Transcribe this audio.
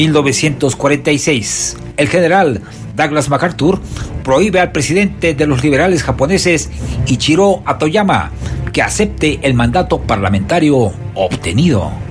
1946. El general Douglas MacArthur prohíbe al presidente de los liberales japoneses, Ichiro Atoyama, que acepte el mandato parlamentario obtenido.